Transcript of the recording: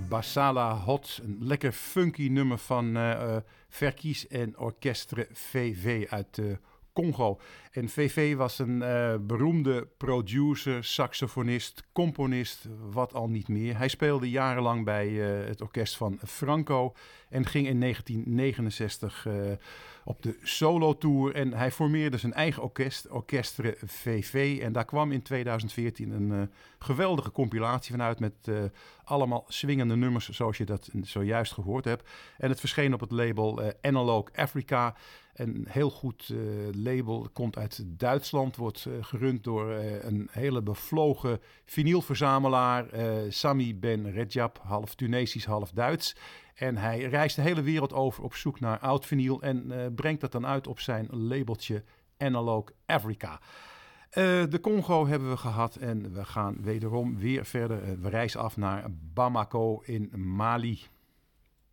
Basala Hot, een lekker funky nummer van Verkies en Orchestre VV uit Congo. En VV was een beroemde producer, saxofonist, componist, wat al niet meer. Hij speelde jarenlang bij het orkest van Franco en ging in 1969 op de solo-tour. En hij formeerde zijn eigen orkest, Orchestre VV. En daar kwam in 2014 een geweldige compilatie vanuit met allemaal swingende nummers zoals je dat zojuist gehoord hebt. En het verscheen op het label Analog Africa. Een heel goed label, komt uit Duitsland, wordt gerund door een hele bevlogen vinylverzamelaar, Sami Ben Redjab, half Tunesisch, half Duits. En hij reist de hele wereld over op zoek naar oud vinyl en brengt dat dan uit op zijn labeltje Analog Africa. De Congo hebben we gehad en we gaan wederom weer verder. We reizen af naar Bamako in Mali.